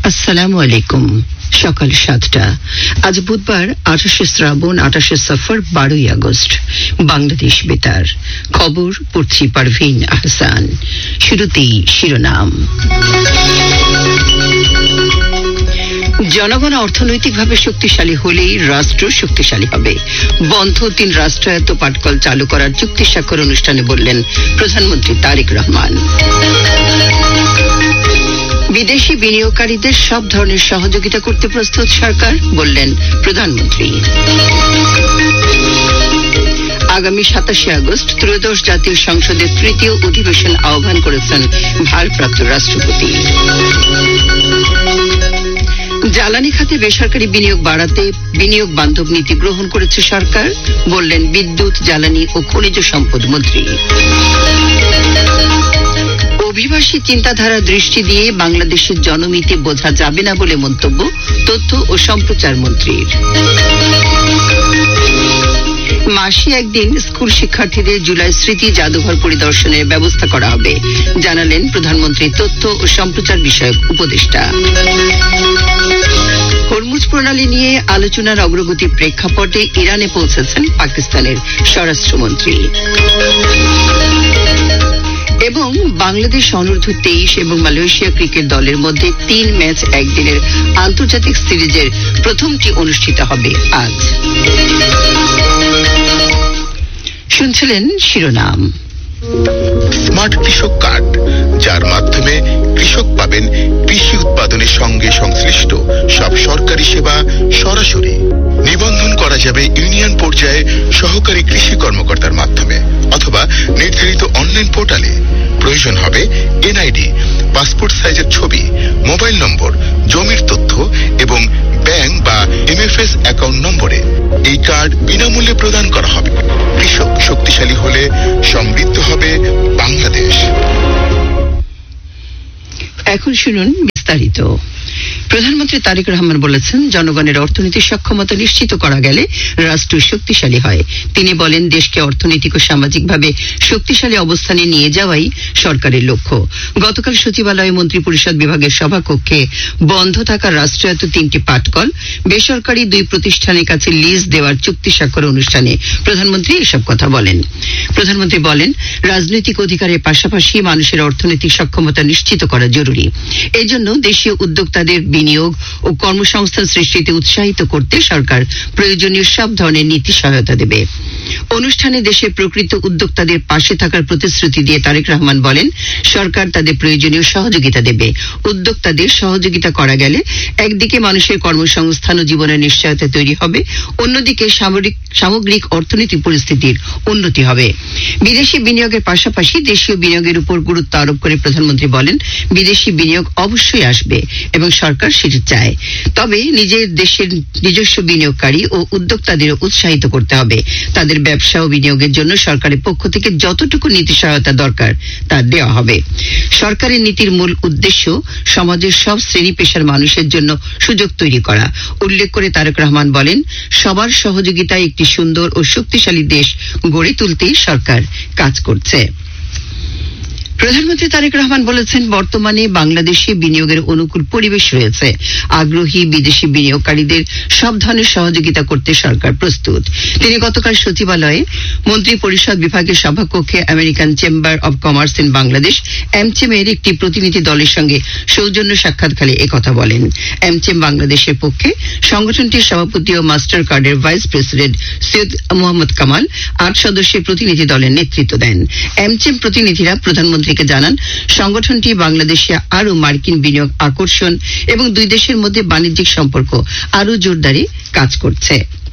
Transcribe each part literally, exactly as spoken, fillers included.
আসসালামু আলাইকুম। সকাল সাতটা। আজ বুধবার আঠাশে শ্রাবণ, আঠাশে সফর, বারোই আগস্ট। বাংলাদেশ বেতার খবর পড়ছি পারভিন আহসান। শুরুতেই শিরোনাম। জনগণ অর্থনৈতিকভাবে শক্তিশালী হলেই রাষ্ট্র শক্তিশালী হবে। বন্ধ তিন রাষ্ট্রায়ত্ত পাটকল চালু করার চুক্তি স্বাক্ষর অনুষ্ঠানে বললেন প্রধানমন্ত্রী তারেক রহমান। বিদেশি বিনিয়োগকারীদের সব ধরনের সহযোগিতা করতে প্রস্তুত সরকার, বললেন প্রধানমন্ত্রী। আগামী সাতাশে আগস্ট ত্রয়োদশ জাতীয় সংসদের তৃতীয় অধিবেশন আহ্বান করেছেন ভারপ্রাপ্ত রাষ্ট্রপতি। জ্বালানি খাতে বেসরকারি বিনিয়োগ বাড়াতে বিনিয়োগ বান্ধব নীতি গ্রহণ করেছে সরকার, বললেন বিদ্যুৎ, জ্বালানি ও খনিজ সম্পদ মন্ত্রী। অভিবাসী চিন্তাধারা দৃষ্টি দিয়ে বাংলাদেশের জনমিতি বোঝা যাবে না বলে মন্তব্য তথ্য ও সম্প্রচার মন্ত্রীর। মাসে একদিন স্কুল শিক্ষার্থীদের জুলাই স্মৃতি জাদুঘর পরিদর্শনের ব্যবস্থা করা হবে, জানালেন প্রধানমন্ত্রী তথ্য ও সম্প্রচার বিষয়ক উপদেষ্টা। হরমুজ প্রণালী নিয়ে আলোচনার অগ্রগতির প্রেক্ষাপটে ইরানে পৌঁছেছেন পাকিস্তানের স্বরাষ্ট্রমন্ত্রী। এবং বাংলাদেশ অনূর্ধ্ব তেইশ এবং মালয়েশিয়া ক্রিকেট দলের মধ্যে তিন ম্যাচ একদিনের আন্তর্জাতিক সিরিজের প্রথমটি অনুষ্ঠিত হবে আজ। শুনছিলেন শিরোনাম। স্মার্ট কৃষক কার্ড, যার মাধ্যমে কৃষক পাবেন কৃষি উৎপাদনের সঙ্গে সংশ্লিষ্ট সব সরকারি সেবা সরাসরি। নিবন্ধন করা যাবে ইউনিয়ন পর্যায়ে সহকারী কৃষি কর্মকর্তার মাধ্যমে অথবা নির্ধারিত অনলাইন পোর্টালে। প্রয়োজন হবে এনআইডি, পাসপোর্ট সাইজের ছবি, মোবাইল নম্বর, জমির তথ্য এবং ব্যাংক বা এমএফএস অ্যাকাউন্ট নম্বরে। এই কার্ড বিনামূল্যে প্রদান করা হবে। কৃষক শক্তিশালী হলে সমৃদ্ধ হবে বাংলাদেশ। এখন শুনুন বিস্তারিত। প্রধানমন্ত্রী তারেক রহমান বলেছেন, জনগণের অর্থনৈতিক সক্ষমতা নিশ্চিত করা গেলে রাষ্ট্র শক্তিশালী হয়। তিনি বলেন, দেশকে অর্থনৈতিক ও সামাজিকভাবে শক্তিশালী অবস্থানে নিয়ে যাওয়াই সরকারের লক্ষ্য। গতকাল সচিবালয়ে মন্ত্রী পরিষদ বিভাগের সভাকক্ষে বন্ধ থাকা রাষ্ট্রায়ত্ত তিনটি পাটকল বেসরকারি দুই প্রতিষ্ঠানের কাছে লিজ দেওয়ার চুক্তি স্বাক্ষর অনুষ্ঠানে প্রধানমন্ত্রী এসব কথা বলেন। প্রধানমন্ত্রী বলেন, রাজনৈতিক অধিকারের পাশাপাশি মানুষের অর্থনৈতিক সক্ষমতা নিশ্চিত করা জরুরি। এজন্য দেশীয় উদ্যোক্তাদের বিনিয়োগ ও কর্মসংস্থান সৃষ্টিতে উৎসাহিত করতে সরকার প্রয়োজনীয় সব ধরনের নীতি সহায়তা দেবে। অনুষ্ঠানে দেশের প্রকৃত উদ্যোক্তাদের পাশে থাকার প্রতিশ্রুতি দিয়ে তারেক রহমান বলেন, সরকার তাদের প্রয়োজনীয় সহযোগিতা দেবে। উদ্যোক্তাদের সহযোগিতা করা গেলে একদিকে মানুষের কর্মসংস্থান ও জীবনের নিশ্চয়তা তৈরি হবে, অন্যদিকে সামগ্রিক অর্থনৈতিক পরিস্থিতির উন্নতি হবে। বিদেশি বিনিয়োগের পাশাপাশি দেশীয় বিনিয়োগের উপর গুরুত্ব আরোপ করে প্রধানমন্ত্রী বলেন, বিদেশি বিনিয়োগ অবশ্যই আসবে এবং সরকার সেটি চায়, তবে নিজের দেশের নিজস্ব বিনিয়োগকারী ও উদ্যোক্তাদের উৎসাহিত করতে হবে। তাদের ব্যবসা ও বিনিয়োগের জন্য সরকারের পক্ষ থেকে যতটুকু নীতি সহায়তা দরকার তা দেওয়া হবে। সরকারের নীতির মূল উদ্দেশ্য সমাজের সব শ্রেণী পেশার মানুষের জন্য সুযোগ তৈরি করা। উল্লেখ করে তারেক রহমান বলেন, সবার সহযোগিতায় একটি সুন্দর ও শক্তিশালী দেশ গড়ে তুলতেই সরকার কাজ করছে। প্রধানমন্ত্রী তারেক রহমান বলেছেন, বর্তমানে বাংলাদেশে বিনিয়োগের অনুকূল পরিবেশ রয়েছে। আগ্রহী বিদেশি বিনিয়োগকারীদের সব ধরনের সহযোগিতা করতে সরকার প্রস্তুত। তিনি গতকাল সচিবালয়ে মন্ত্রী পরিষদ বিভাগের সভাকক্ষে American chamber of commerce in Bangladesh এমচেম এর একটি প্রতিনিধি দলের সঙ্গে সৌজন্য সাক্ষাৎকালে একথা বলেন। এমচেম বাংলাদেশের পক্ষে সংগঠনটির সভাপতি ও মাস্টার কার্ডের ভাইস প্রেসিডেন্ট সৈয়দ মোহাম্মদ কামাল আট সদস্যের প্রতিনিধি দলের নেতৃত্ব দেন। এমচেম প্রতিনিধিরা প্রধানমন্ত্রী জানান, সংগঠনটি বাংলাদেশে আরো মার্কিন বিনিয়োগ আকর্ষণ এবং দুই দেশের মধ্যে বাণিজ্যিক সম্পর্ক আরো জোরদারে কাজ করছে।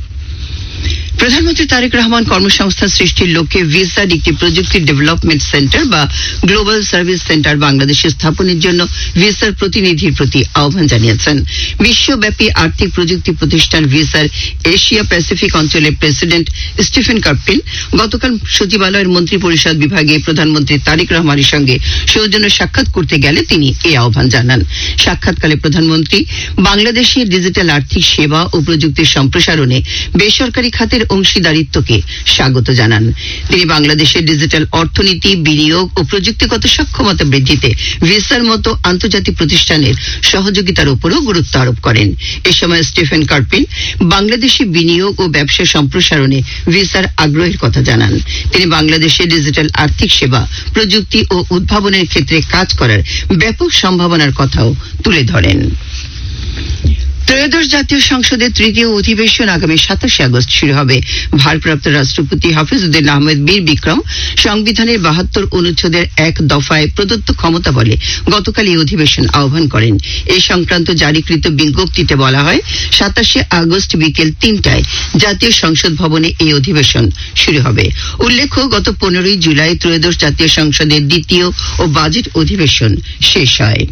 প্রধানমন্ত্রী তারেক রহমান কর্মসংস্থান সৃষ্টির লক্ষ্যে ভিসার একটি প্রযুক্তি ডেভেলপমেন্ট সেন্টার বা গ্লোবাল সার্ভিস সেন্টার বাংলাদেশে স্থাপনের জন্য ভিসার প্রতিনিধির প্রতি আহ্বান জানিয়েছেন। বিশ্বব্যাপী আর্থিক প্রযুক্তি প্রতিষ্ঠান ভিসার এশিয়া প্যাসিফিক অঞ্চলের প্রেসিডেন্ট স্টিফেন কার্পিন গতকাল সচিবালয়ের মন্ত্রী পরিষদ বিভাগে প্রধানমন্ত্রী তারেক রহমানের সঙ্গে সৌজন্য সাক্ষাৎ করতে গেলে তিনি এই আহ্বান জানান। সাক্ষাৎকালে প্রধানমন্ত্রী বাংলাদেশের ডিজিটাল আর্থিক সেবা ও প্রযুক্তির সম্প্রসারণে বেসরকারি খাতের অংশীদারিত্বকে স্বাগত জানান। তিনি বাংলাদেশের ডিজিটাল অর্থনীতি, বিনিয়োগ ও প্রযুক্তিগত সক্ষমতা বৃদ্ধিতে ভিসার মতো আন্তর্জাতিক প্রতিষ্ঠানের সহযোগিতার উপরও গুরুত্ব আরোপ করেন। এ সময় স্টিফেন কার্পিন বাংলাদেশি বিনিয়োগ ও ব্যবসা সম্প্রসারণে ভিসার আগ্রহের কথা জানান। তিনি বাংলাদেশের ডিজিটাল আর্থিক সেবা, প্রযুক্তি ও উদ্ভাবনের ক্ষেত্রে কাজ করার ব্যাপক সম্ভাবনার কথাও তুলে ধরেন। ত্রয়োদশ জাতীয় সংসদের তৃতীয় অধিবেশন আগামী সাতাশে আগস্ট শুরু হবে। ভারপ্রাপ্ত রাষ্ট্রপতি হাফিজউদ্দিন আহমেদ বীর বিক্রম সংবিধানের বাহাত্তর অনুচ্ছেদের এক দফায় প্রদত্ত ক্ষমতা বলে গতকাল এই অধিবেশন আহ্বান করেন। এই সংক্রান্ত জারিকৃত বিজ্ঞপ্তিতে বলা হয়, সাতাশে আগস্ট বিকেল তিনটায় জাতীয় সংসদ ভবনে এই অধিবেশন শুরু হবে। উল্লেখ্য, গত পনেরোই জুলাই ত্রয়োদশ জাতীয় সংসদের দ্বিতীয় ও বাজেট অধিবেশন শেষ হয়।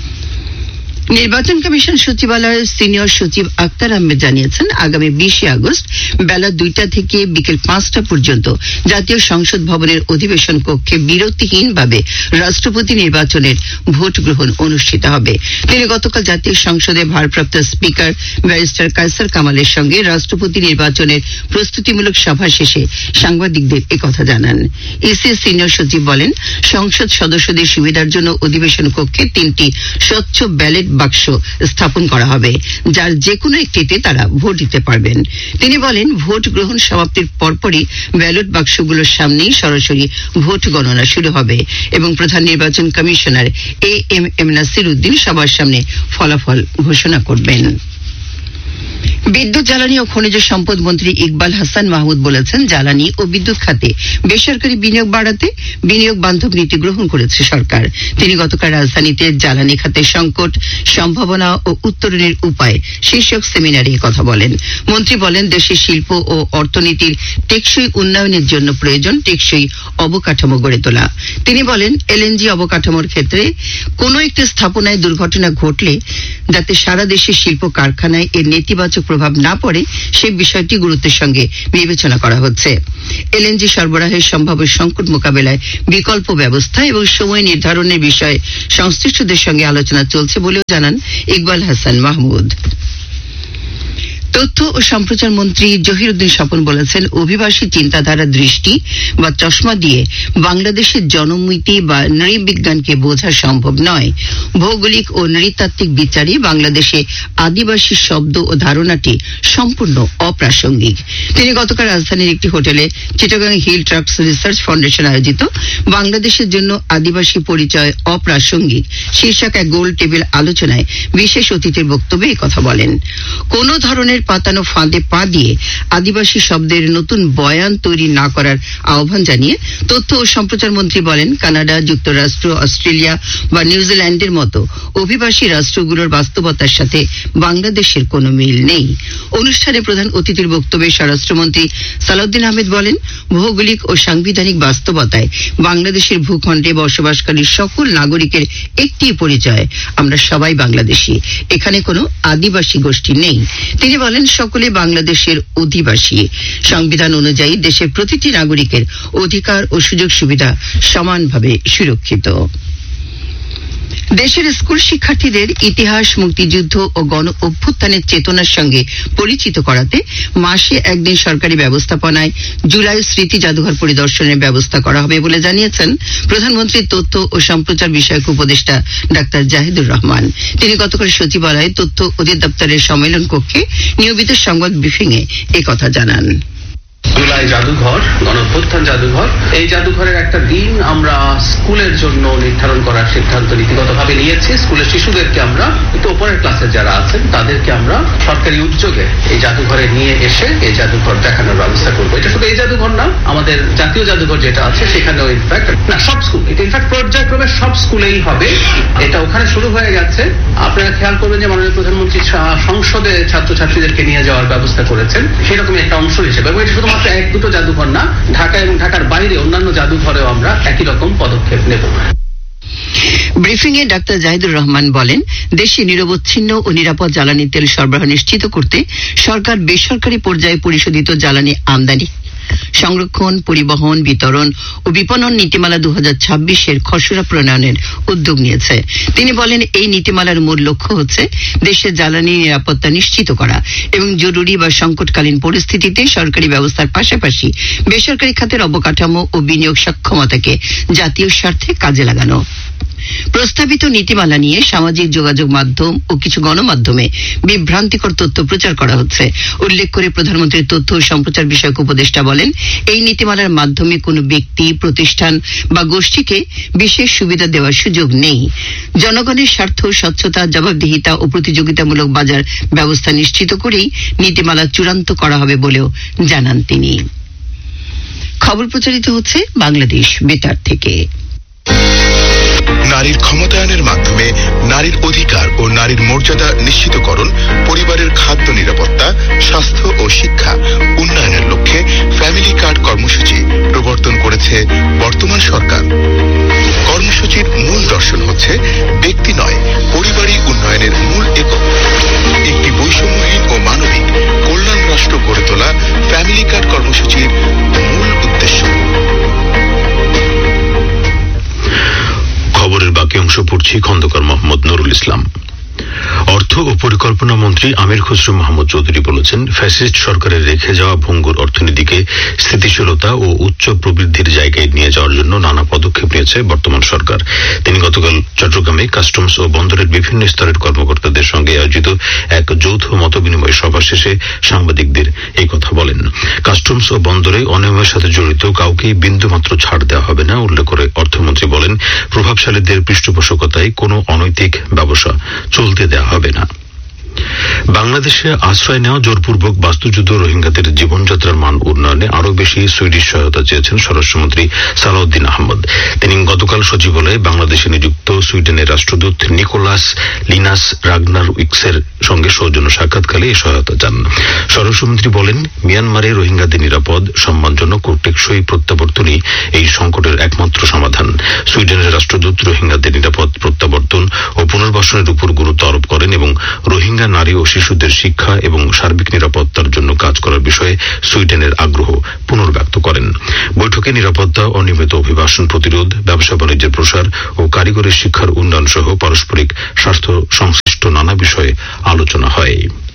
নির্বাচন কমিশন সচিবালয়ের সিনিয়র সচিব আক্তার আহমেদ জানিয়েছেন, আগামী বিশে আগস্ট বেলা দুইটা থেকে বিকেল পাঁচটা পর্যন্ত জাতীয় সংসদ ভবনের অধিবেশন কক্ষে বিরতিহীনভাবে রাষ্ট্রপতি নির্বাচনের ভোট গ্রহণ অনুষ্ঠিত হবে। তিনি গতকাল জাতীয় সংসদে ভারপ্রাপ্ত স্পিকার ব্যারিস্টার কায়সার কামালের সঙ্গে রাষ্ট্রপতি নির্বাচনের প্রস্তুতিমূলক সভা শেষে সাংবাদিকদের একথা জানান। ইসি সিনিয়র সচিব বলেন, সংসদ সদস্যদের সুবিধার জন্য অধিবেশন কক্ষে তিনটি স্বচ্ছ ব্যালট বাক্স স্থাপন করা হবে, যার যে কোনো একটিতে তারা ভোট দিতে পারবেন। তিনি বলেন, ভোট গ্রহণ সমাপ্তির পরপরই ব্যালট বাক্সগুলোর সামনেই সরাসরি ভোট গণনা শুরু হবে এবং প্রধান নির্বাচন commissioner A M M Nasir Uddin সবার সামনে ফলাফল ঘোষণা করবেন। বিদ্যুৎ, জ্বালানি ও খনিজ সম্পদ মন্ত্রী ইকবাল হাসান মাহমুদ বলেছেন, জ্বালানি ও বিদ্যুৎ খাতে বেসরকারি বিনিয়োগ বাড়াতে বিনিয়োগ বান্ধব নীতি গ্রহণ করেছে সরকার। তিনি গতকাল রাজধানীতে জ্বালানি খাতে সংকট, সম্ভাবনা ও উত্তরণের উপায় শীর্ষক সেমিনারে কথা বলেন। মন্ত্রী বলেন, দেশের শিল্প ও অর্থনীতির টেকসই উন্নয়নের জন্য প্রয়োজন টেকসই অবকাঠামো গড়ে তোলা। তিনি বলেন, এলএনজি অবকাঠামোর ক্ষেত্রে কোন একটি স্থাপনায় দুর্ঘটনা ঘটলে যাতে সারা দেশের শিল্প কারখানায় এর নেতিবাচক প্রভাব না পড়ে সে বিষয়টি গুরুত্বের সঙ্গে বিবেচনা করা হচ্ছে। এলএনজি সরবরাহের সম্ভাব্য সংকট মোকাবেলায় বিকল্প ব্যবস্থা এবং সময় নির্ধারণের বিষয়ে সংশ্লিষ্টদের সঙ্গে আলোচনা চলছে বলেও জানান ইকবাল হাসান মাহমুদ। তথ্য ও সম্প্রচার মন্ত্রী জহিরুদ্দিন স্বপন বলেছেন, অভিবাসী চিন্তাধারা দৃষ্টি বা চশমা দিয়ে বাংলাদেশের জনমিতি বা নৃবিজ্ঞানকে বোঝা সম্ভব নয়। ভৌগোলিক ও নৃতাত্ত্বিক বিচারে বাংলাদেশে আদিবাসী শব্দ ও ধারণাটি সম্পূর্ণ অপ্রাসঙ্গিক। তিনি গতকাল রাজধানীর একটি হোটেলে Chittagong hill tracks research foundation আয়োজিত বাংলাদেশের জন্য আদিবাসী পরিচয় অপ্রাসঙ্গিক শীর্ষক এক গোল টেবিল আলোচনায় বিশেষ অতিথির বক্তব্যে একথা বলেন। কোন ধরনের পাতানো ফাঁদে পা দিয়ে আদিবাসী শব্দের নতুন বয়ান তৈরি না করার আহ্বান জানিয়ে তথ্য ও সম্প্রচার মন্ত্রী বলেন, কানাডা, যুক্তরাষ্ট্র, অস্ট্রেলিয়া বা নিউজিল্যান্ডের মতো অভিবাসী রাষ্ট্রগুলোর বাস্তবতার সাথে বাংলাদেশের কোনো মিল নেই। অনুষ্ঠানে প্রধান অতিথির বক্তব্যে স্বরাষ্ট্রমন্ত্রী সালাউদ্দিন আহমেদ বলেন, ভৌগোলিক ও সাংবিধানিক বাস্তবতায় বাংলাদেশের ভূখণ্ডে বসবাসকারী সকল নাগরিকের একটি পরিচয়, আমরা সবাই বাংলাদেশী, এখানে কোনো আদিবাসী গোষ্ঠী নেই। তিনি বলেন, সকলে বাংলাদেশের অধিবাসী। সংবিধান অনুযায়ী দেশের প্রতিটি নাগরিকের অধিকার ও সুযোগ সুবিধা সমানভাবে সুরক্ষিত। দেশের স্কুল শিক্ষার্থীদের ইতিহাস, মুক্তিযুদ্ধ ও গণ অভ্যুত্থানের চেতনার সঙ্গে পরিচিত করাতে মাসে একদিন সরকারি ব্যবস্থাপনায় জুলাই স্মৃতি জাদুঘর পরিদর্শনের ব্যবস্থা করা হবে বলে জানিয়েছেন প্রধানমন্ত্রীর তথ্য ও সম্প্রচার বিষয়ক উপদেষ্টা ডাক্তার জাহিদুর রহমান। তিনি গতকাল সচিবালয়ে তথ্য অধিদপ্তরের সম্মেলন কক্ষে নিয়মিত সংবাদ ব্রিফিংয়ে একথা জানান। জুলাই জাদুঘর, গণঅভ্যুত্থান জাদুঘর, এই জাদুঘরের একটা দিন আমরা স্কুলের জন্য নির্ধারণ করার সিদ্ধান্ত নীতিগতভাবে নিয়েছি। স্কুলের শিশুদেরকে আমরা, একটু উপরের ক্লাসের যারা আছেন তাদেরকে আমরা সরকারি উদ্যোগে এই জাদুঘরে নিয়ে এসে এই জাদুঘর দেখানোর ব্যবস্থা করবো। এটা শুধু এই জাদুঘর না, আমাদের জাতীয় জাদুঘর যেটা আছে সেখানেও ইনফ্যাক্ট না সব স্কুল, এটা ইনফ্যাক্ট পর্যায়ক্রমে সব স্কুলেই হবে। এটা ওখানে শুরু হয়ে গেছে। আপনারা খেয়াল করবেন যে মাননীয় প্রধানমন্ত্রী সংসদে ছাত্রছাত্রীদেরকে নিয়ে যাওয়ার ব্যবস্থা করেছেন, সেরকমই একটা অংশ হিসেবে। এবং এটা শুধুমাত্র এক দুটো জাদুঘর না, ঢাকা এবং ঢাকার বাইরে অন্যান্য জাদুঘরেও আমরা একই রকম পদক্ষেপ নেব। ব্রিফিংয়ে ডাক্তার জাহিদুর রহমান বলেন, দেশে নিরবচ্ছিন্ন ও নিরাপদ জ্বালানি তেল সরবরাহ নিশ্চিত করতে সরকার বেসরকারি পর্যায়ে পরিশোধিত জ্বালানি আমদানি সংরক্ষণ, পরিবহন, বিতরণ ও বিপণন নীতিমালা দু হাজার ছাব্বিশের খসড়া প্রণয়নের উদ্যোগ নিয়েছে। তিনি বলেন, এই নীতিমালার মূল লক্ষ্য হচ্ছে দেশের জ্বালানি নিরাপত্তা নিশ্চিত করা এবং জরুরি বা সংকটকালীন পরিস্থিতিতে সরকারি ব্যবস্থার পাশাপাশি বেসরকারি খাতের অবকাঠামো ও বিনিয়োগ সক্ষমতাকে জাতীয় স্বার্থে কাজে লাগানো। প্রস্তাবিত নীতিমালা নিয়ে সামাজিক যোগাযোগ মাধ্যম ও কিছু গণমাধ্যমে বিভ্রান্তিকর তথ্য প্রচার করা হচ্ছে। উল্লেখ করে প্রধানমন্ত্রীর তথ্য ও সম্প্রচার বিষয়ক উপদেষ্টা বলেন, এই নীতিমালার মাধ্যমে কোনো ব্যক্তি, প্রতিষ্ঠান বা গোষ্ঠীকে বিশেষ সুবিধা দেওয়ার সুযোগ নেই। জনগণের স্বার্থ, স্বচ্ছতা, জবাবদিহিতা ও প্রতিযোগিতামূলক বাজার ব্যবস্থা নিশ্চিত করেই নীতিমালা চূড়ান্ত করা হবে বলেও জানান তিনি। খবর প্রচারিত হচ্ছে বাংলাদেশ বেতার থেকে। নারীর ক্ষমতায়নের মাধ্যমে নারীর অধিকার ও নারীর মর্যাদা নিশ্চিতকরণ, পরিবারের খাদ্য নিরাপত্তা, স্বাস্থ্য ও শিক্ষা উন্নয়নের লক্ষ্যে ফ্যামিলি কার্ড কর্মসূচি প্রবর্তন করেছে বর্তমান সরকার। কর্মসূচির মূল দর্শন হচ্ছে ব্যক্তি নয়, পরিবারই উন্নয়নের মূল একক। একটি বৈষম্যহীন ও মানবিক কল্যাণ রাষ্ট্র গড়ে তোলা ফ্যামিলি কার্ড কর্মসূচির মূল উদ্দেশ্য। খবরের বাকি অংশ পড়ছি খন্দকার মোহাম্মদ নুরুল ইসলাম। অর্থ ও পরিকল্পনা মন্ত্রী আমির খসরু মাহমুদ চৌধুরী বলেছেন, ফ্যাসিস্ট সরকারের রেখে যাওয়া ভঙ্গুর অর্থনীতিকে স্থিতিশীলতা ও উচ্চ প্রবৃদ্ধির জায়গায় নিয়ে যাওয়ার জন্য নানা পদক্ষেপ নিয়েছে বর্তমান সরকার। তিনি গতকাল চট্টগ্রামে কাস্টমস ও বন্দরের বিভিন্ন স্তরের কর্মকর্তাদের সঙ্গে আয়োজিত এক যৌথ মতবিনিময় সভা শেষে সাংবাদিকদের এই কথা বলেন। কাস্টমস ও বন্দরে অনিয়মের সাথে জড়িত কাউকে বিন্দুমাত্র ছাড় দেওয়া হবে না। উল্লেখ করে অর্থমন্ত্রী বলেন, প্রভাবশালীদের পৃষ্ঠপোষকতায় কোনো অনৈতিক ব্যবসা চলতে দেওয়া হবে না। বাংলাদেশে আশ্রয় নেওয়া জোরপূর্বক বাস্তুচ্যুত রোহিঙ্গাদের জীবনযাত্রার মান উন্নয়নে আরও বেশি সুইডিশ সহায়তা চেয়েছেন স্বরাষ্ট্রমন্ত্রী সালাউদ্দিন আহমদ। তিনি গতকাল সচিবালয়ে বাংলাদেশে নিযুক্ত সুইডেনের রাষ্ট্রদূত নিকোলাস লিনাস রাগনার উইক্সের সঙ্গে সৌজন্য সাক্ষাৎকালে এই সহায়তা চান। স্বরাষ্ট্রমন্ত্রী বলেন, মিয়ানমারে রোহিঙ্গাদের নিরাপদ, সম্মানজনক ও টেকসই প্রত্যাবর্তনই এই সংকটের একমাত্র সমাধান। সুইডেনের রাষ্ট্রদূত রোহিঙ্গাদের নিরাপদ প্রত্যাবর্তন ও পুনর্বাসনের উপর গুরুত্ব আরোপ করেন এবং রোহিঙ্গা নারী ও শিশুদের শিক্ষা এবং সার্বিক নিরাপত্তার জন্য কাজ করার বিষয়ে সুইডেনের আগ্রহ পুনর্ব্যক্ত করেন। বৈঠকে নিরাপত্তা, অনিয়মিত অভিবাসন প্রতিরোধ, ব্যবসা বাণিজ্যের প্রসার ও কারিগরি শিক্ষার উন্নয়ন সহ পারস্পরিক স্বার্থ সংশ্লিষ্ট নানা বিষয়ে আলোচনা হয়।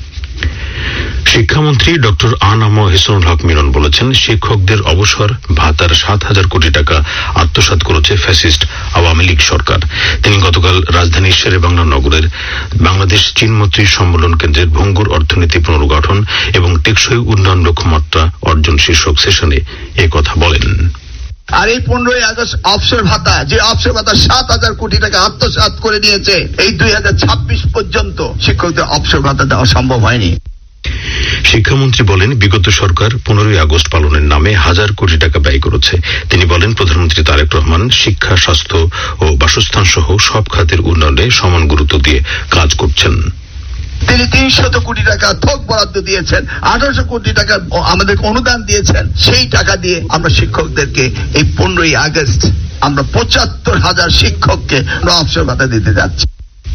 শিক্ষামন্ত্রী ডক্টর আনাম হেসানুল হক মিলন বলেছেন, শিক্ষকদের অবসর ভাতার সাত হাজার কোটি টাকা আত্মসাৎ করেছে ফ্যাসিস্ট আওয়ামী লীগ সরকার। তিনি গতকাল রাজধানীর শেরেবাংলা নগরের বাংলাদেশ চীন মৈত্রী সম্মেলন কেন্দ্রের ভঙ্গুর অর্থনীতি পুনর্গঠন এবং টেকসই উন্নয়ন লক্ষ্যমাত্রা অর্জন শীর্ষক সেশনে এ কথা বলেন। আর এই পনেরোই আগস্ট অবসর ভাতা, যে অবসর ভাতা সাত হাজার কোটি টাকা আত্মসাৎ করে নিয়েছে, এই দুই হাজার ছাব্বিশ পর্যন্ত শিক্ষকদের অবসর ভাতা দেওয়া সম্ভব হয়নি। শিক্ষামন্ত্রী বলেন, বিগত সরকার পনেরোই আগস্ট পালনের নামে হাজার কোটি টাকা ব্যয় করেছে। তিনি বলেন, প্রধানমন্ত্রী তারেক রহমান শিক্ষা, স্বাস্থ্য ও বাসস্থান সহ সব খাতের উন্নয়নে সমান গুরুত্ব দিয়ে কাজ করছেন। তিনি তিনশত কোটি টাকা থোক বরাদ্দ দিয়েছেন, আঠারোশো কোটি টাকা আমাদের অনুদান দিয়েছেন। সেই টাকা দিয়ে আমরা শিক্ষকদেরকে এই পনেরোই আগস্ট আমরা পঁচাত্তর হাজার শিক্ষককে অবসর ভাতা দিতে যাচ্ছি।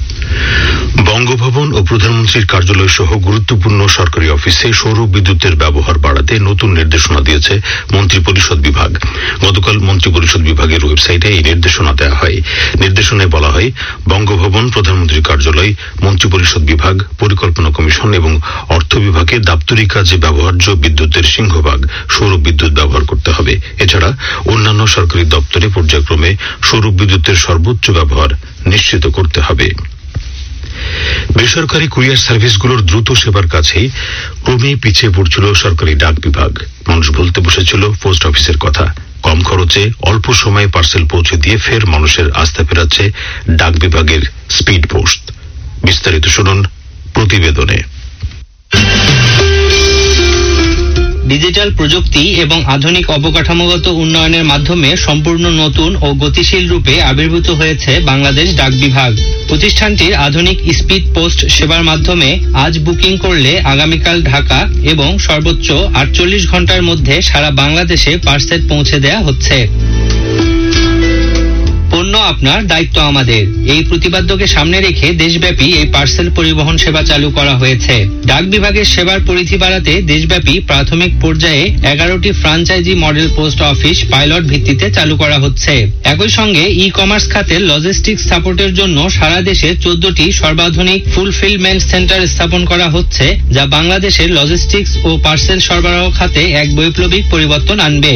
বঙ্গভবন ও প্রধানমন্ত্রীর কার্যালয় সহ গুরুত্বপূর্ণ সরকারি অফিসে সৌর বিদ্যুতের ব্যবহার বাড়াতে নতুন নির্দেশনা দিয়েছে মন্ত্রিপরিষদ বিভাগ। গতকাল মন্ত্রিপরিষদ বিভাগের ওয়েবসাইটে এই নির্দেশনা দেওয়া হয়। নির্দেশনায় বলা হয়, বঙ্গভবন, প্রধানমন্ত্রীর কার্যালয়, মন্ত্রিপরিষদ বিভাগ, পরিকল্পনা কমিশন এবং অর্থ বিভাগে দাপ্তরিক কাজে ব্যবহার্য বিদ্যুতের সিংহভাগ সৌর বিদ্যুৎ ব্যবহার করতে হবে। এছাড়া অন্যান্য সরকারি দপ্তরে পর্যায়ক্রমে সৌর বিদ্যুতের সর্বোচ্চ ব্যবহার নিশ্চিত করতে হবে। বেসরকারি কুরিয়ার সার্ভিসগুলোর দ্রুত সেবার কাছেই ক্রমেই পিছিয়ে পড়ছিল সরকারি ডাক বিভাগ। মানুষ বলতে বসেছিল পোস্ট অফিসের কথা। কম খরচে অল্প সময়ে পার্সেল পৌঁছে দিয়ে ফের মানুষের আস্থা ফেরাচ্ছে ডাক বিভাগের স্পিড পোস্ট। বিস্তারিত শুনুন প্রতিবেদনে। ডিজিটাল প্রযুক্তি এবং আধুনিক অবকাঠামোগত উন্নয়নের মাধ্যমে সম্পূর্ণ নতুন ও গতিশীল রূপে আবির্ভূত হয়েছে বাংলাদেশ ডাক বিভাগ। প্রতিষ্ঠানটির আধুনিক স্পিড পোস্ট সেবার মাধ্যমে আজ বুকিং করলে আগামীকাল ঢাকা এবং সর্বোচ্চ আটচল্লিশ ঘন্টার মধ্যে সারা বাংলাদেশে পার্সেল পৌঁছে দেয়া হচ্ছে। পণ্য আপনার, দায়িত্ব আমাদের। এই প্রতিপাদ্যকে সামনে রেখে দেশব্যাপী এই পার্সেল পরিবহন সেবা চালু করা হয়েছে। ডাক বিভাগের সেবার পরিধি বাড়াতে দেশব্যাপী প্রাথমিক পর্যায়ে এগারোটি franchise model post office pilot ভিত্তিতে চালু করা হচ্ছে। একই সঙ্গে ই কমার্স খাতের লজিস্টিক্স সাপোর্টের জন্য সারা দেশে চোদ্দটি সর্বাধুনিক ফুলফিলমেন্ট সেন্টার স্থাপন করা হচ্ছে, যা বাংলাদেশের লজিস্টিক্স ও পার্সেল সরবরাহ খাতে এক বৈপ্লবিক পরিবর্তন আনবে।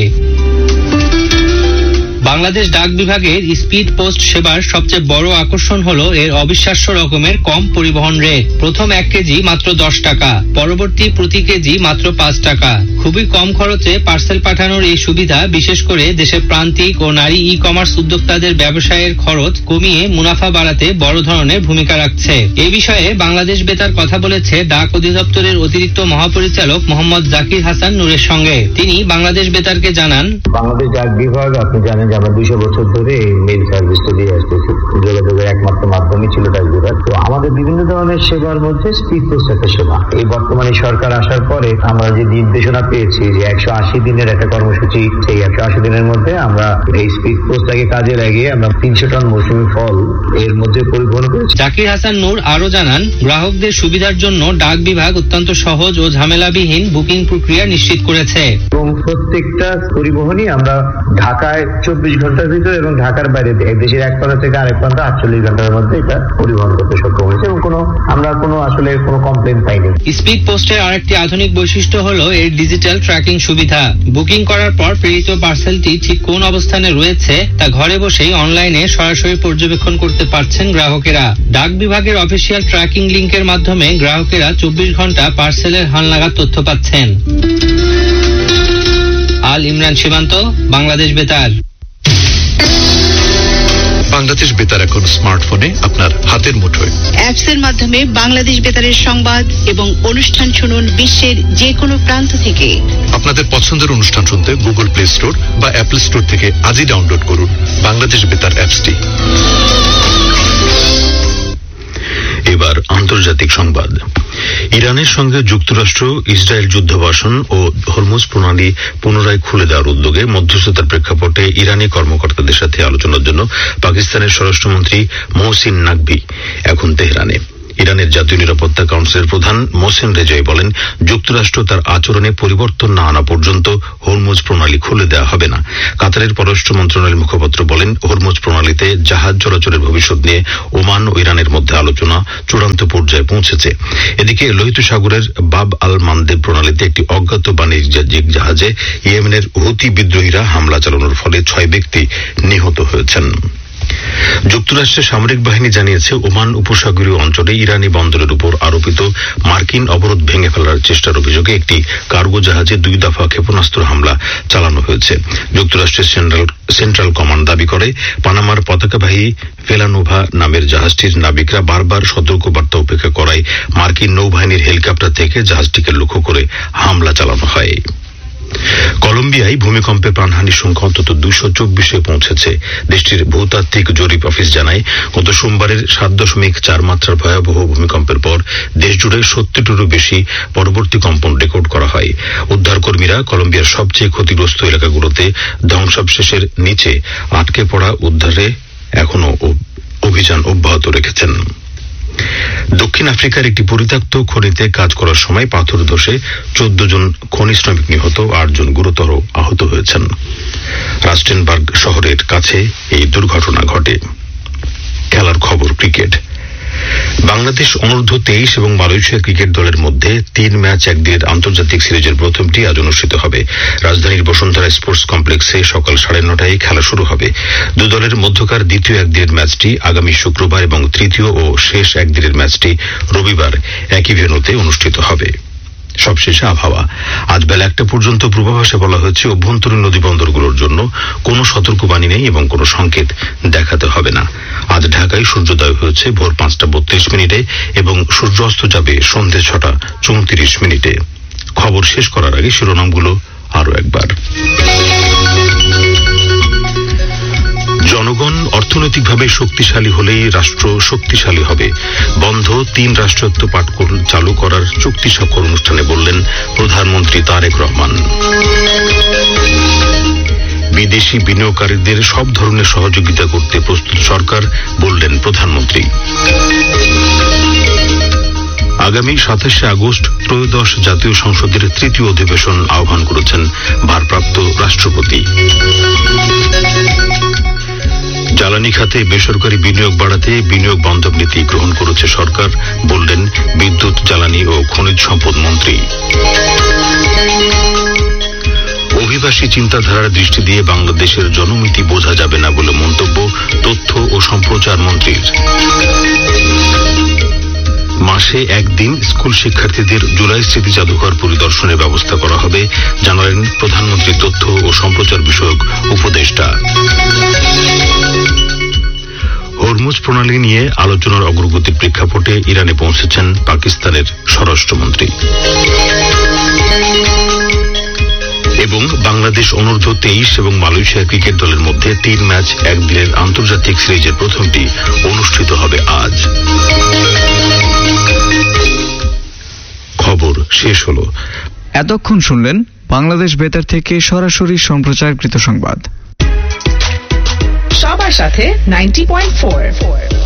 বাংলাদেশ ডাক বিভাগের স্পিড পোস্ট সেবার সবচেয়ে বড় আকর্ষণ হলো এর অবিশ্বাস্য রকমের কম পরিবহন রেট। প্রথম এক কেজি মাত্র দশ টাকা, পরবর্তী প্রতি কেজি মাত্র পাঁচ টাকা। খুবই কম খরচে পার্সেল পাঠানোর এই সুবিধা বিশেষ করে দেশের প্রান্তিক ও নারী ই কমার্স উদ্যোক্তাদের ব্যবসায়ের খরচ কমিয়ে মুনাফা বাড়াতে বড় ধরনের ভূমিকা রাখছে। এ বিষয়ে বাংলাদেশ বেতার কথা বলেছে ডাক অধিদপ্তরের অতিরিক্ত মহাপরিচালক মোহাম্মদ জাকির হাসান নূরের সঙ্গে। তিনি বাংলাদেশ বেতারকে জানান, বাংলাদেশ ডাক বিভাগ আপনি জানেন আমরা দুইশো বছর ধরে এই মেইল সার্ভিসটা দিয়ে আসতেছি। যোগাযোগের একমাত্র মাধ্যমই ছিল ডাক বিভাগ। তো আমাদের বিভিন্ন ধরনের সেবার মধ্যে স্পিড পোস্ট একটা সেবা। এই বর্তমানে সরকার আসার পরে আমরা যে নির্দেশনা পেয়েছি যে একশো আশি দিনের একটা কর্মসূচি, সেই একশো আশি দিনের মধ্যে আমরা এই স্পিড পোস্টটাকে কাজে লাগিয়ে আমরা তিনশো টন মৌসুমী ফল এর মধ্যে পরিবহন করেছি। জাকির হাসান নূর আরো জানান, গ্রাহকদের সুবিধার জন্য ডাক বিভাগ অত্যন্ত সহজ ও ঝামেলাবিহীন বুকিং প্রক্রিয়া নিশ্চিত করেছে। এবং প্রত্যেকটা পরিবহনই আমরা ঢাকায় চব্বিশ ঘন্টার ভিতরে এবং ঢাকার বাইরে দেশের এক প্রান্ত থেকে আরেক প্রান্ত আটচল্লিশ ঘন্টার মধ্যে এটা পরিবহন করতে সক্ষম হয়েছে এবং কোনো আমরা কোনো আসলে কোনো কমপ্লেন পাইনি। স্পিড পোস্টের আরেকটি আধুনিক বৈশিষ্ট্য হলো এর ডিজিটাল ট্র্যাকিং সুবিধা। বুকিং করার পর প্রেরিত পার্সেলটি ঠিক কোন অবস্থানে রয়েছে তা ঘরে বসেই অনলাইনে সরাসরি পর্যবেক্ষণ করতে পারছেন গ্রাহকেরা। ডাক বিভাগের অফিসিয়াল ট্র্যাকিং লিংকের মাধ্যমে গ্রাহকেরা চব্বিশ ঘন্টা পার্সেলের হালনাগাদ তথ্য পাচ্ছেন। আল ইমরান সীমান্ত, বাংলাদেশ বেতার। বাংলাদেশ বেতার এখন স্মার্টফোনে আপনার হাতের মুঠোয়। অ্যাপসের মাধ্যমে বাংলাদেশ বেতারের সংবাদ এবং অনুষ্ঠান শুনুন বিশ্বের যে কোনো প্রান্ত থেকে। আপনাদের পছন্দের অনুষ্ঠান শুনতে গুগল প্লে স্টোর বা অ্যাপল স্টোর থেকে আজই ডাউনলোড করুন বাংলাদেশ বেতার অ্যাপসটি। এবার আন্তর্জাতিক সংবাদ। ইরানের সঙ্গে যুক্তরাষ্ট্র ইসরায়েল যুদ্ধ ভাষণ ও হরমুজ প্রণালী পুনরায় খুলে দেওয়ার উদ্যোগে মধ্যস্থতার প্রেক্ষাপটে ইরানি কর্মকর্তাদের সাথে আলোচনার জন্য পাকিস্তানের স্বরাষ্ট্রমন্ত্রী মহসিন নাকভি এখন তেহরানে। ইরানের জাতীয় নিরাপত্তা কাউন্সিলের প্রধান মোহসেন রেজাই বলেন, যুক্তরাষ্ট্র তার আচরণে পরিবর্তন না আনা পর্যন্ত হরমুজ প্রণালী খুলে দেওয়া হবে না। কাতারের পররাষ্ট্র মন্ত্রণালয়ের মুখপাত্র বলেন, হরমুজ প্রণালীতে জাহাজ চলাচলের ভবিষ্যৎ নিয়ে ওমান ও ইরানের মধ্যে আলোচনা চূড়ান্ত পর্যায়ে পৌঁছেছে। এদিকে লোহিত সাগরের বাব আল মানদেব প্রণালীতে একটি অজ্ঞাত বাণিজ্যিক জাহাজে ইয়েমেনের হুতি বিদ্রোহীরা হামলা চালানোর ফলে ছয় ব্যক্তি নিহত হয়েছেন। যুক্তরাষ্ট্রের সামরিক বাহিনী জানিয়েছে, ওমান উপসাগরীয় অঞ্চলে ইরানি বন্দরের উপর আরোপিত মার্কিন অবরোধ ভেঙে ফেলার চেষ্টার অভিযোগে একটি কার্গো জাহাজে দুই দফা ক্ষেপণাস্ত্র হামলা চালানো হয়েছে। যুক্তরাষ্ট্রের সেন্ট্রাল সেন্ট্রাল কমান্ড দাবি করে, পানামার পতাকাবাহী ভেলানোভা নামের জাহাজটির নাবিকরা বারবার সতর্কবার্তা উপেক্ষা করায় মার্কিন নৌবাহিনীর হেলিকপ্টার থেকে জাহাজটিকে লক্ষ্য করে হামলা চালানো হয়। কলম্বিয়ায় ভূমিকম্পে প্রাণহানির সংখ্যা অন্তত দুইশো চব্বিশে পৌঁছেছে। দেশটির ভূতাত্ত্বিক জরিপ অফিস জানায়, গত সোমবারের সাত দশমিক চার মাত্রার ভয়াবহ ভূমিকম্পের পর দেশজুড়ে সত্তরটিরও বেশি পরবর্তী কম্পন রেকর্ড করা হয়। উদ্ধারকর্মীরা কলম্বিয়ার সবচেয়ে ক্ষতিগ্রস্ত এলাকাগুলোতে ধ্বংসাবশেষের নিচে আটকে পড়া উদ্ধারে এখনো অভিযান অব্যাহত রেখেছেন। দক্ষিণ আফ্রিকার একটি পরিত্যক্ত খনিতে কাজ করার সময় পাথর ধসে চোদ্দ জন খনি শ্রমিক নিহত, আট জন গুরুতর আহত হয়েছেন। রাস্টেনবার্গ শহরের কাছে এই দুর্ঘটনা ঘটে। খেলার খবর, ক্রিকেট। বাংলাদেশ অনূর্ধ্ব তেইশ এবং মালয়েশিয়া ক্রিকেট দলের মধ্যে তিন ম্যাচ একদিনের আন্তর্জাতিক সিরিজের প্রথমটি আজ অনুষ্ঠিত হবে। রাজধানীর বসুন্ধরা স্পোর্টস কমপ্লেক্সে সকাল সাড়ে নটায় খেলা শুরু হবে। দু দলের মধ্যকার দ্বিতীয় একদিনের ম্যাচটি আগামী শুক্রবার এবং তৃতীয় ও শেষ একদিনের ম্যাচটি রবিবার একই ভেন্যুতে অনুষ্ঠিত হবে। সবশেষে আবহাওয়া। আজ বেলা একটা পর্যন্ত পূর্বাভাসে বলা হয়েছে, অভ্যন্তরীণ নদীবন্দরগুলোর জন্য কোনো সতর্কবাণী নেই এবং কোনো সংকেত দেখাতে হবে না। আজ ঢাকায় সূর্যোদয় হয়েছে ভোর পাঁচটা বত্রিশ মিনিটে এবং সূর্যাস্ত যাবে সন্ধে ছটা চৌত্রিশ মিনিটে। খবর শেষ করার আগে শিরোনামগুলো আরো একবার। জনগণ অর্থনৈতিকভাবে শক্তিশালী হলেই রাষ্ট্র শক্তিশালী হবে। বন্ধ তিন রাষ্ট্রায়ত্ত পাঠ চালু করার চুক্তি স্বাক্ষর অনুষ্ঠানে বললেন প্রধানমন্ত্রী তারেক রহমান। বিদেশি বিনিয়োগকারীদের সব ধরনের সহযোগিতা করতে প্রস্তুত সরকার, বললেন প্রধানমন্ত্রী। আগামী সাতাশে আগস্ট ত্রয়োদশ জাতীয় সংসদের তৃতীয় অধিবেশন আহ্বান করেছেন ভারপ্রাপ্ত রাষ্ট্রপতি। জ্বালানি খাতে বেসরকারি বিনিয়োগ বাড়াতে বিনিয়োগ বান্ধব নীতি গ্রহণ করেছে সরকার, বললেন বিদ্যুৎ, জ্বালানি ও খনিজ সম্পদ মন্ত্রী। অভিবাসী চিন্তাধারার দৃষ্টি দিয়ে বাংলাদেশের জনমিতি বোঝা যাবে না বলে মন্তব্য তথ্য ও সম্প্রচার মন্ত্রীর। মাসে একদিন স্কুল শিক্ষার্থীদের জুলাই স্মৃতি জাদুঘর পরিদর্শনের ব্যবস্থা করা হবে, জানালেন প্রধানমন্ত্রী তথ্য ও সম্প্রচার বিষয়ক উপদেষ্টা। হরমুজ প্রণালী নিয়ে আলোচনার অগ্রগতির প্রেক্ষাপটে ইরানে পৌঁছেছেন পাকিস্তানের স্বরাষ্ট্রমন্ত্রী। এবং বাংলাদেশ অনূর্ধ্ব তেইশ এবং মালয়েশিয়া ক্রিকেট দলের মধ্যে তিন ম্যাচ একদিনের আন্তর্জাতিক সিরিজের প্রথমটি অনুষ্ঠিত হবে আজ। খবর শেষ হলো। এতক্ষণ শুনলেন বাংলাদেশ বেতার থেকে সরাসরি সম্প্রচারকৃত সংবাদ। সবার সাথে নাইনটি পয়েন্ট ফোর।